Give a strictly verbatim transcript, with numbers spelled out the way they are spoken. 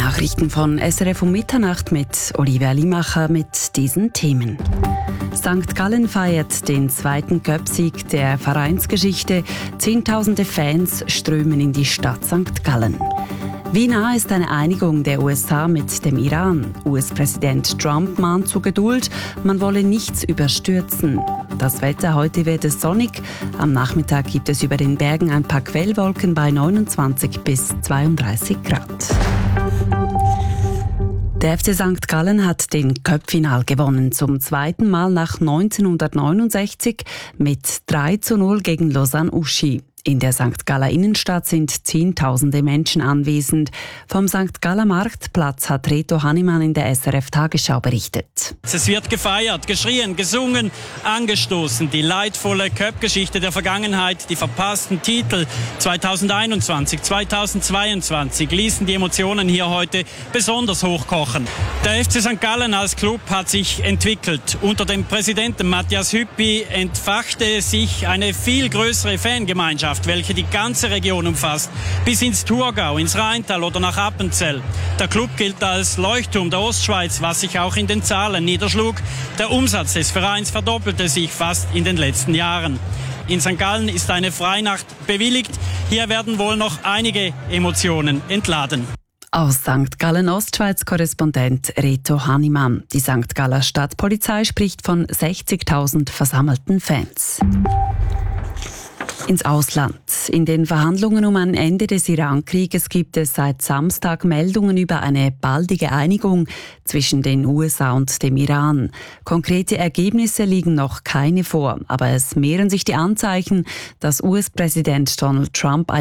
Nachrichten von S R F um Mitternacht mit Olivia Limacher mit diesen Themen. Sankt Gallen feiert den zweiten Cup-Sieg der Vereinsgeschichte. Zehntausende Fans strömen in die Stadt Sankt Gallen. Wie nah ist eine Einigung der U S A mit dem Iran? U S-Präsident Trump mahnt zu Geduld, man wolle nichts überstürzen. Das Wetter: heute wird es sonnig. Am Nachmittag gibt es über den Bergen ein paar Quellwolken bei neunundzwanzig bis zweiunddreißig Grad. Der F C Sankt Gallen hat den Cup-Final gewonnen, zum zweiten Mal nach neunzehnhundertneunundsechzig mit drei zu null gegen Lausanne-Uschi. In der Sankt Galler Innenstadt sind Zehntausende Menschen anwesend. Vom Sankt Galler Marktplatz hat Reto Hannemann in der S R F-Tagesschau berichtet. Es wird gefeiert, geschrien, gesungen, angestoßen. Die leidvolle Cup-Geschichte der Vergangenheit, die verpassten Titel zweitausendeinundzwanzig, zweitausendzweiundzwanzig ließen die Emotionen hier heute besonders hochkochen. Der F C Sankt Gallen als Club hat sich entwickelt. Unter dem Präsidenten Matthias Hüppi entfachte sich eine viel größere Fangemeinschaft, welche die ganze Region umfasst, bis ins Thurgau, ins Rheintal oder nach Appenzell. Der Club gilt als Leuchtturm der Ostschweiz, was sich auch in den Zahlen niederschlug. Der Umsatz des Vereins verdoppelte sich fast in den letzten Jahren. In Sankt Gallen ist eine Freinacht bewilligt. Hier werden wohl noch einige Emotionen entladen. Aus Sankt Gallen Ostschweiz-Korrespondent Reto Hannemann. Die Sankt Galler Stadtpolizei spricht von sechzigtausend versammelten Fans. Ins Ausland. In den Verhandlungen um ein Ende des Iran-Krieges gibt es seit Samstag Meldungen über eine baldige Einigung zwischen den U S A und dem Iran. Konkrete Ergebnisse liegen noch keine vor, aber es mehren sich die Anzeichen, dass U S-Präsident Donald Trump